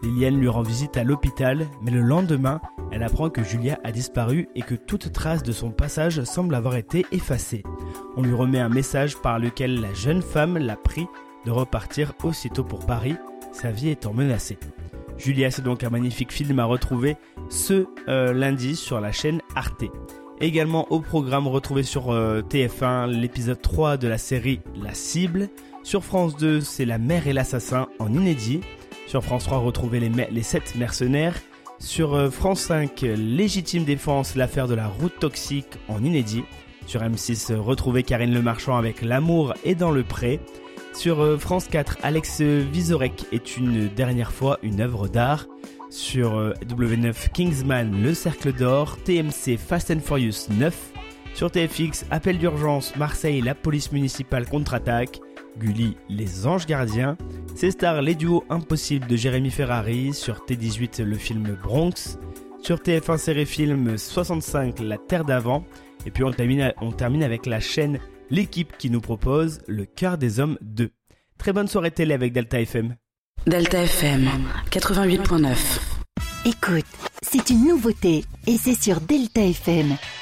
Liliane lui rend visite à l'hôpital, mais le lendemain, elle apprend que Julia a disparu et que toute trace de son passage semble avoir été effacée. On lui remet un message par lequel la jeune femme la prie de repartir aussitôt pour Paris, sa vie étant menacée. Julia, c'est donc un magnifique film à retrouver ce lundi sur la chaîne Arte. Également au programme, retrouvé sur TF1 l'épisode 3 de la série La Cible. Sur France 2, c'est La Mère et l'Assassin en inédit. Sur France 3, retrouvez les 7 mercenaires. Sur France 5, Légitime Défense, l'affaire de la route toxique en inédit. Sur M6, retrouvez Karine Le Marchand avec L'amour est dans le pré. Sur France 4, Alex Vizorek est une dernière fois une œuvre d'art. Sur W9, Kingsman, Le Cercle d'Or. TMC, Fast and Furious 9. Sur TFX, Appel d'urgence, Marseille, la police municipale contre-attaque. Gulli, Les Anges Gardiens. C-Star, les duos impossibles de Jérémy Ferrari. Sur T18, le film Bronx. Sur TF1 Série Film 65, La Terre d'avant. Et puis on termine avec la chaîne L'équipe qui nous propose Le Cœur des Hommes 2. Très bonne soirée télé avec Delta FM. Delta FM 88.9. Écoute, c'est une nouveauté et c'est sur Delta FM.